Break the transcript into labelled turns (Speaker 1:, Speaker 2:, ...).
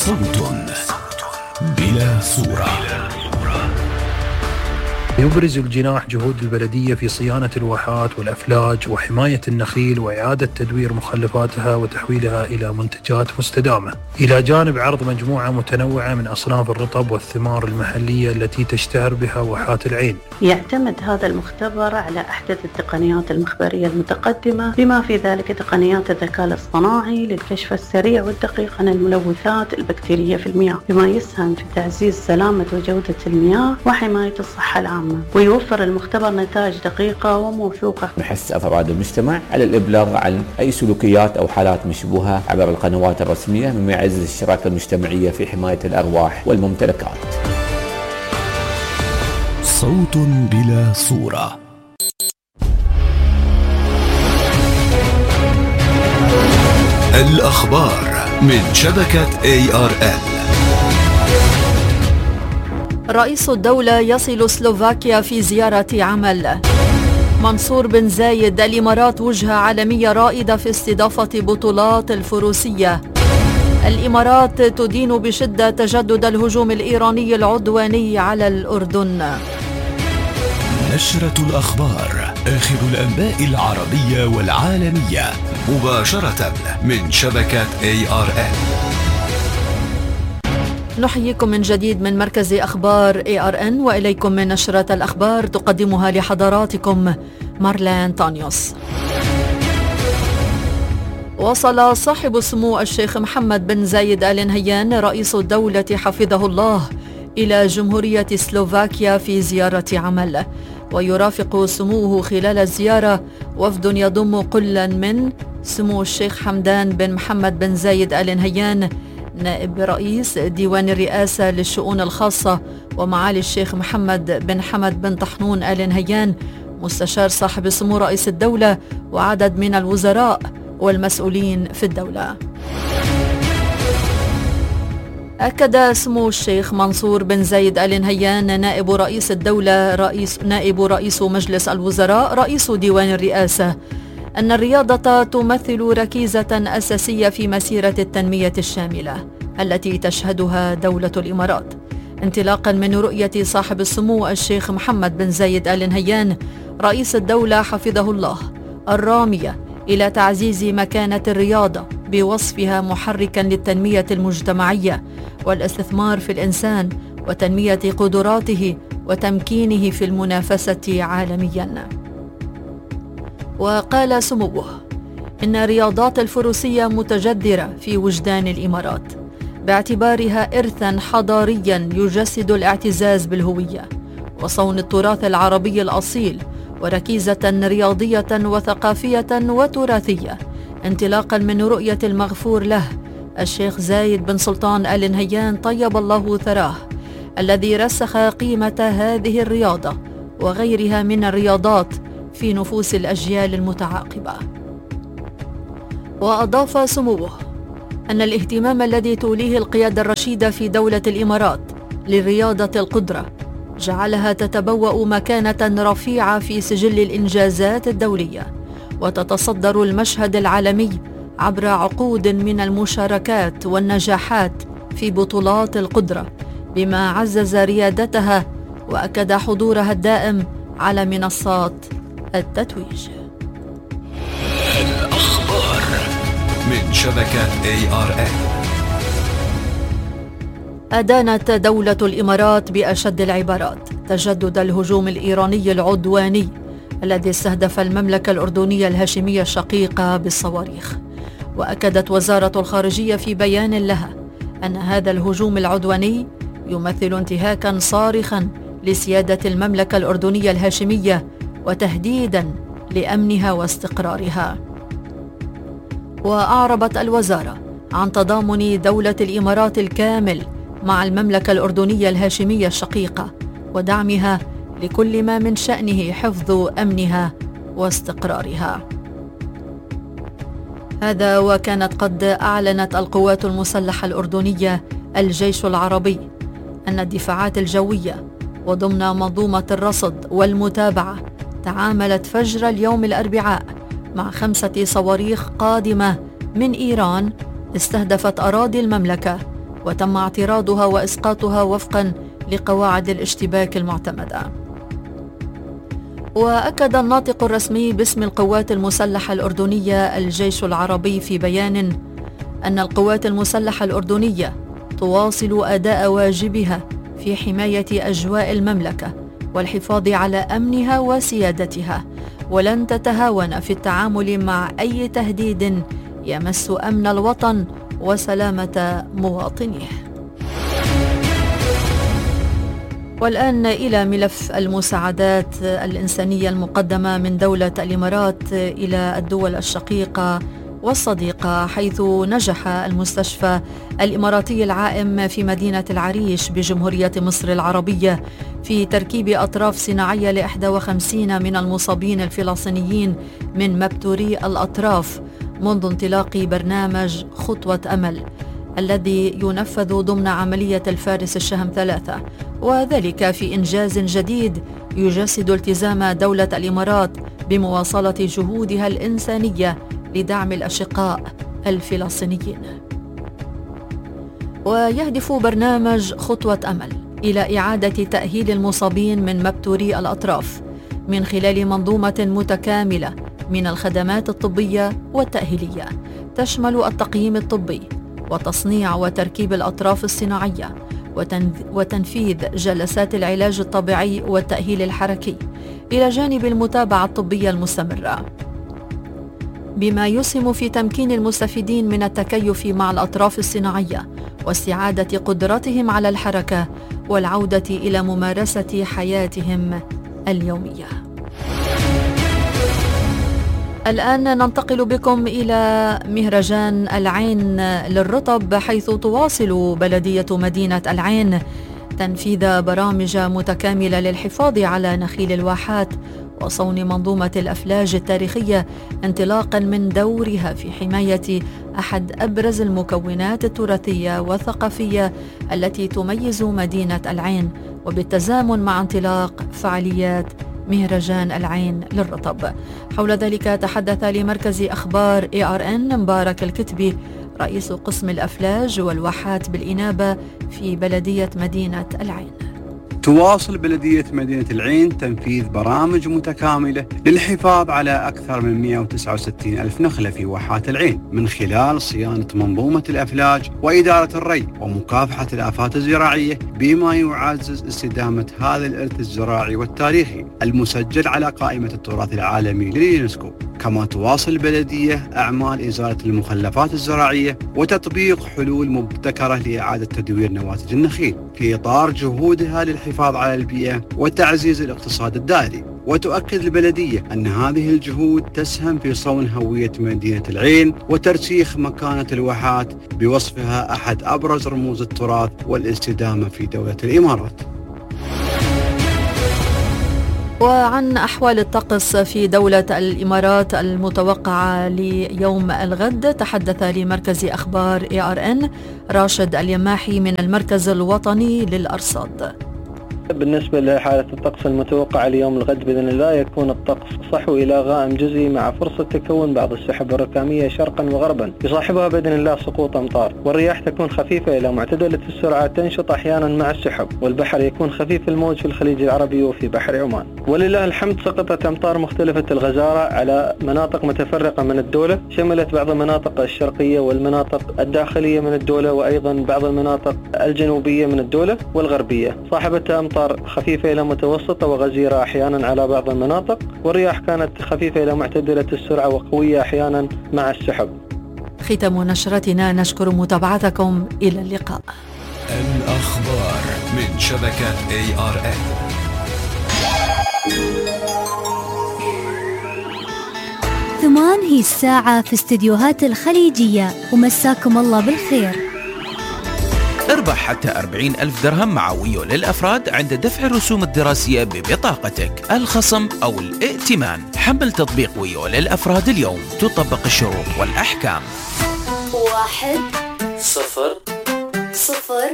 Speaker 1: صوت بلا صورة.
Speaker 2: يبرز الجناح جهود البلدية في صيانة الواحات والأفلاج وحماية النخيل وإعادة تدوير مخلفاتها وتحويلها إلى منتجات مستدامة، إلى جانب عرض مجموعة متنوعة من أصناف الرطب والثمار المحلية التي تشتهر بها واحات العين.
Speaker 3: يعتمد هذا المختبر على أحدث التقنيات المخبرية المتقدمة، بما في ذلك تقنيات الذكاء الاصطناعي للكشف السريع والدقيق عن الملوثات البكتيرية في المياه، بما يسهم في تعزيز سلامة وجودة المياه وحماية الصحة العامة. ويوفر المختبر نتائج دقيقة وموثوقة،
Speaker 4: نحث أفراد المجتمع على الإبلاغ عن أي سلوكيات أو حالات مشبوهة عبر القنوات الرسمية، مما يعزز الشراكة المجتمعية في حماية الأرواح والممتلكات.
Speaker 1: صوت بلا صورة. الأخبار من شبكة ARN.
Speaker 5: رئيس الدولة يصل سلوفاكيا في زيارة عمل. منصور بن زايد: الإمارات وجهة عالمية رائدة في استضافة بطولات الفروسية. الإمارات تدين بشدة تجدد الهجوم الإيراني العدواني على الأردن.
Speaker 1: نشرة الأخبار، آخر الأنباء العربية والعالمية، مباشرة من شبكة ARN.
Speaker 5: نحييكم من جديد من مركز أخبار ARN، وإليكم من نشرة الأخبار تقدمها لحضراتكم مارلين تانيوس. وصل صاحب السمو الشيخ محمد بن زايد آل نهيان رئيس الدولة حفظه الله إلى جمهورية سلوفاكيا في زيارة عمل، ويرافق سموه خلال الزيارة وفد يضم كلا من سمو الشيخ حمدان بن محمد بن زايد آل نهيان نائب رئيس ديوان الرئاسة للشؤون الخاصة، ومعالي الشيخ محمد بن حمد بن طحنون آل نهيان مستشار صاحب السمو رئيس الدولة، وعدد من الوزراء والمسؤولين في الدولة. أكد سمو الشيخ منصور بن زايد آل نهيان نائب رئيس الدولة نائب رئيس مجلس الوزراء رئيس ديوان الرئاسة أن الرياضة تمثل ركيزة أساسية في مسيرة التنمية الشاملة التي تشهدها دولة الإمارات، انطلاقا من رؤية صاحب السمو الشيخ محمد بن زايد آل نهيان رئيس الدولة حفظه الله الرامية إلى تعزيز مكانة الرياضة بوصفها محركا للتنمية المجتمعية والاستثمار في الإنسان وتنمية قدراته وتمكينه في المنافسة عالميا. وقال سموه إن الرياضات الفروسية متجذرة في وجدان الإمارات باعتبارها إرثا حضاريا يجسد الاعتزاز بالهوية وصون التراث العربي الأصيل، وركيزة رياضية وثقافية وتراثية، انطلاقا من رؤية المغفور له الشيخ زايد بن سلطان آل نهيان طيب الله ثراه، الذي رسخ قيمة هذه الرياضة وغيرها من الرياضات في نفوس الأجيال المتعاقبة. وأضاف سموه أن الاهتمام الذي توليه القيادة الرشيدة في دولة الإمارات لرياضة القدرة جعلها تتبوأ مكانة رفيعة في سجل الإنجازات الدولية، وتتصدر المشهد العالمي عبر عقود من المشاركات والنجاحات في بطولات القدرة، بما عزز ريادتها وأكد حضورها الدائم على منصات التتويج.
Speaker 1: الأخبار من شبكة ARN.
Speaker 5: أدانت دولة الإمارات بأشد العبارات تجدد الهجوم الإيراني العدواني الذي استهدف المملكة الأردنية الهاشمية الشقيقة بالصواريخ. وأكدت وزارة الخارجية في بيان لها أن هذا الهجوم العدواني يمثل انتهاكا صارخا لسيادة المملكة الأردنية الهاشمية وتهديدا لأمنها واستقرارها. وأعربت الوزارة عن تضامن دولة الإمارات الكامل مع المملكة الأردنية الهاشمية الشقيقة ودعمها لكل ما من شأنه حفظ أمنها واستقرارها. هذا وكانت قد أعلنت القوات المسلحة الأردنية الجيش العربي أن الدفاعات الجوية وضمن منظومة الرصد والمتابعة تعاملت فجر اليوم الأربعاء مع 5 صواريخ قادمة من إيران استهدفت أراضي المملكة وتم اعتراضها وإسقاطها وفقا لقواعد الاشتباك المعتمدة. وأكد الناطق الرسمي باسم القوات المسلحة الأردنية الجيش العربي في بيان أن القوات المسلحة الأردنية تواصل أداء واجبها في حماية أجواء المملكة والحفاظ على أمنها وسيادتها، ولن تتهاون في التعامل مع أي تهديد يمس أمن الوطن وسلامة مواطنيه. والآن إلى ملف المساعدات الإنسانية المقدمة من دولة الإمارات إلى الدول الشقيقة والصديقة، حيث نجح المستشفى الإماراتي العائم في مدينة العريش بجمهورية مصر العربية في تركيب أطراف صناعية ل51 من المصابين الفلسطينيين من مبتوري الأطراف منذ انطلاق برنامج خطوة أمل الذي ينفذ ضمن عملية الفارس الشهم 3، وذلك في إنجاز جديد يجسد التزام دولة الإمارات بمواصلة جهودها الإنسانية لدعم الأشقاء الفلسطينيين. ويهدف برنامج خطوة أمل إلى إعادة تأهيل المصابين من مبتوري الأطراف من خلال منظومة متكاملة من الخدمات الطبية والتأهيلية تشمل التقييم الطبي وتصنيع وتركيب الأطراف الصناعية وتنفيذ جلسات العلاج الطبيعي والتأهيل الحركي، إلى جانب المتابعة الطبية المستمرة، بما يسهم في تمكين المستفيدين من التكيف مع الأطراف الصناعية واستعادة قدرتهم على الحركة والعودة إلى ممارسة حياتهم اليومية. الآن ننتقل بكم إلى مهرجان العين للرطب، حيث تواصل بلدية مدينة العين تنفيذ برامج متكاملة للحفاظ على نخيل الواحات وصون منظومة الأفلاج التاريخية، انطلاقا من دورها في حماية أحد أبرز المكونات التراثية والثقافية التي تميز مدينة العين، وبالتزامن مع انطلاق فعاليات مهرجان العين للرطب. حول ذلك تحدث لمركز أخبار ARN مبارك الكتبي رئيس قسم الأفلاج والواحات بالإنابة في بلدية مدينة العين.
Speaker 6: تواصل بلدية مدينة العين تنفيذ برامج متكاملة للحفاظ على أكثر من 169 ألف نخلة في واحات العين من خلال صيانة منظومة الأفلاج وإدارة الري ومكافحة الآفات الزراعية، بما يعزز استدامة هذا الإرث الزراعي والتاريخي المسجل على قائمة التراث العالمي لليونسكو. كما تواصل البلدية أعمال إزالة المخلفات الزراعية وتطبيق حلول مبتكرة لإعادة تدوير نواتج النخيل في إطار جهودها للحفاظ على البيئة وتعزيز الاقتصاد الدائري. وتؤكد البلدية أن هذه الجهود تسهم في صون هوية مدينة العين وترسيخ مكانة الواحات بوصفها أحد أبرز رموز التراث والاستدامة في دولة الإمارات.
Speaker 5: وعن أحوال الطقس في دولة الإمارات المتوقعة ليوم الغد تحدث لمركز أخبار ARN راشد اليماحي من المركز الوطني للأرصاد.
Speaker 7: بالنسبة لحالة الطقس المتوقعة ليوم الغد بإذن الله يكون الطقس صحو إلى غائم جزئي مع فرصة تكون بعض السحب الركامية شرقا وغربا يصاحبها بإذن الله سقوط أمطار، والرياح تكون خفيفة إلى معتدلة السرعة تنشط أحيانا مع السحب، والبحر يكون خفيف الموج في الخليج العربي وفي بحر عمان. ولله الحمد سقطت أمطار مختلفة الغزارة على مناطق متفرقة من الدولة، شملت بعض المناطق الشرقية والمناطق الداخلية من الدولة وأيضا بعض المناطق الجنوبية من الدولة والغربية. صاحبتها أمطار خفيفة إلى متوسطة وغزيرة أحيانا على بعض المناطق، والرياح كانت خفيفة إلى معتدلة السرعة وقوية أحيانا مع السحب.
Speaker 5: ختام نشرتنا، نشكر متابعتكم، إلى اللقاء.
Speaker 1: الأخبار من شبكة ARN.
Speaker 8: ثمان هي الساعة في استديوهات الخليجية، ومساكم الله بالخير.
Speaker 9: اربح حتى 40,000 درهم مع ويو للأفراد عند دفع الرسوم الدراسية ببطاقتك، الخصم أو الائتمان. حمل تطبيق ويو للأفراد اليوم، تطبق الشروط والأحكام.
Speaker 8: 1 0 0